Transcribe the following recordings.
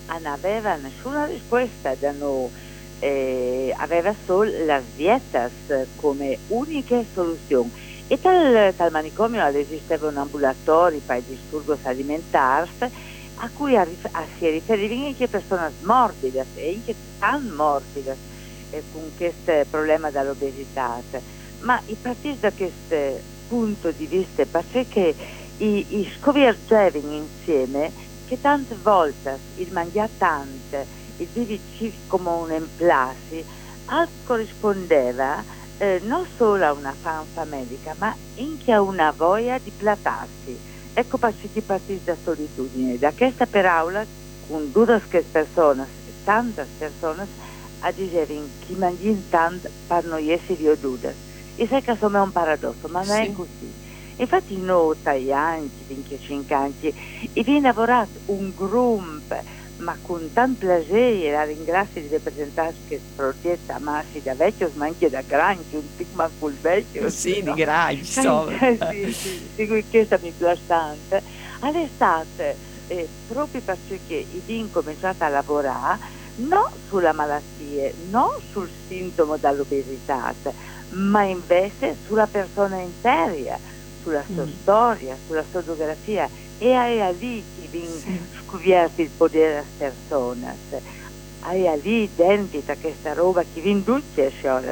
non aveva nessuna risposta da noi, aveva solo le dietas come unica soluzione. E tal manicomio esisteva un ambulatorio per i disturbi alimentari a cui si riferivano anche persone morbide e anche tan morbide con questo problema dell'obesità. Ma a partire da questo punto di vista, perché i scovergevano insieme che tante volte il mangiare tanto, il vivere come un emplasi, corrispondeva non solo a una fama medica, ma anche a una voglia di platarsi. Ecco perché partire da solitudine. Da questa per aula, con tutte persone, tante persone, a dire che mangiano tanto per non essere odiate. E sai che insomma è un paradosso, ma non è Sì. così. Infatti noi, 6 anni, 25 anni, e viene lavorato un gruppo, ma con tanto piacere, la ringrazio di rappresentare questo progetto a Massi da vecchio, ma anche da grandi, un po' ma col vecchio. Sì, no? di grandi, insomma. Sì, questa mi piace tanto. All'estate, proprio perché i bimbi cominciato a lavorare, non sulla malattia, non sul sintomo dell'obesità, ma invece sulla persona intera, sulla sua storia, sulla sua geografia. E è lì che viene scoperto il potere delle persone. È lì dentro questa roba che viene tutte,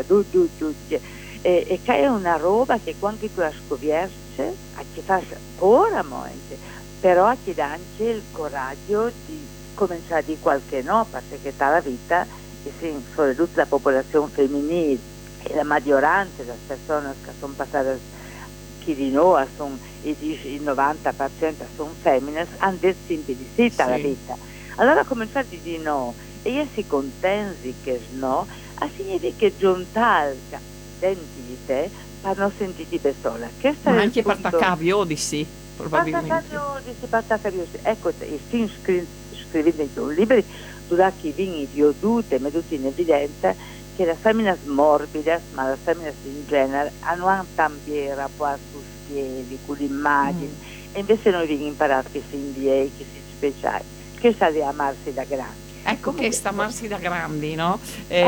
e che è una roba che quando tu la scoperti, ti fa ora molto, però ti dà anche il coraggio di cominciare di qualche no, perché la vita, e soprattutto la popolazione femminile e la maggioranza delle persone che sono passate chi di noi sono il 90% sono femmine, hanno detto sempre di sì alla vita. Allora cominciare a dire no e essere contenti che no, significa che giuntare dentro di te per non sentirti da sola. Ma anche per attaccare di sì, probabilmente. Ecco, il film scrivendo in un libro, durante che vieni viodute, meduti in evidenza, che le femmine morbide, ma le femmine in genere, hanno un tambiera poi sui piedi, con l'immagine, e invece noi abbiamo imparato che si indiei, che si speciali, che sa di amarsi da grandi. Ecco che sta amarsi da grandi, no?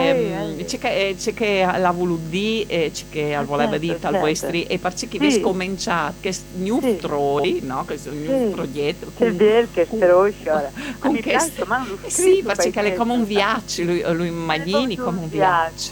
C'è che la voludì e c'è che voleva dire al vostri e perché che vi cominciato che new troi, no? Questo new progetto che bel che stroscio ora. Con questo sì, perché è come un viaggio, lui immagini come un viaggio.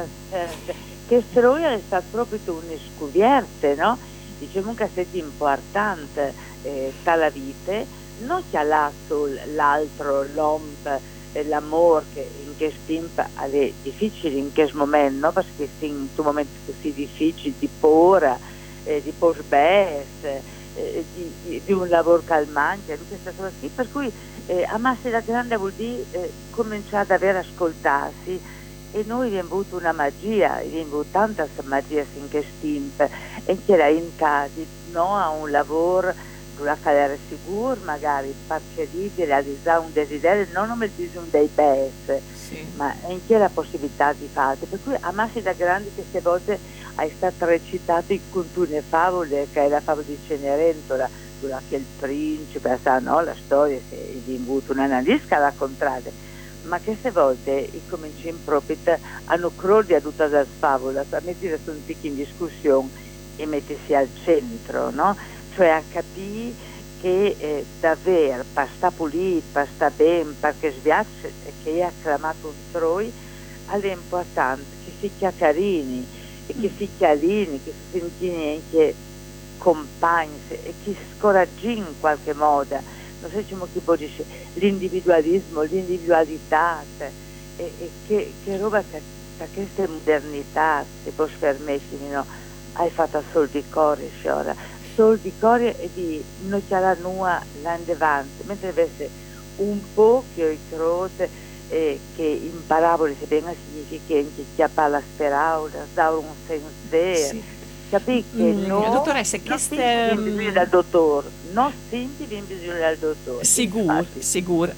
Che stroi è stato proprio una scoperta, no? Diciamo che è stato importante tale vita, non che l'altro l'ombre l'amore che in questo tempo è difficile in questo momento, no? Perché in un momento così difficile di paura, di post-best, di un lavoro calmante, di queste cose qui, per cui amarsi da grande vuol dire cominciare ad aver ascoltarsi e noi abbiamo avuto una magia, abbiamo avuto tanta magia in questo tempo e che era in casa, no? A un lavoro sulla fare sicuro, magari parcerì di realizzare un desiderio, non come il bisogno dei best, ma anche la possibilità di fare. Per cui amarsi da grandi queste volte è stato recitato in alcune favole, che è la favola di Cenerentola, durante il principe, no? La storia si è avuto una analista a raccontare, ma queste volte i cominci in proprio hanno crolli a tutta la favola, a mettere un picco in discussione e mettersi al centro, no? Cioè a capire che davvero per sta pulito, per sta bene, perché sviaccia che è acclamato un troi, è importante che si sia carini e che si chialini, che si sentini anche compagni e che scoraggi in qualche modo, non so come chi può dire, l'individualismo, l'individualità e che roba che questa modernità si può permettere, no? Hai fatto solo di cuore, ora. Solo di cuore e di non c'è la nuova là in davanti, mentre invece un po' che ho trovato che in parabole si venga significa che chi ha la speranza, dà un senso, capì che no, dottoressa, non senti bisogno del dottore, non senti bisogno del dottore. Sicuro.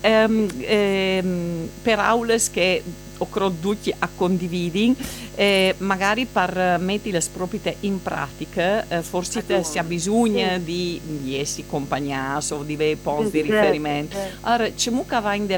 Per aules che ho tutti a condividere, magari per mettere le proprie in pratica, forse si ha bisogno di essere accompagnati o di punti di riferimento. Allora, c'è mucca va in